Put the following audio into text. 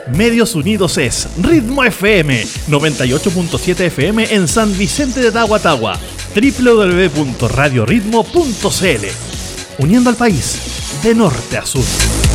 Medios Unidos es Ritmo FM 98.7 FM en San Vicente de Tahuatahua, www.radioritmo.cl, uniendo al país de norte a sur.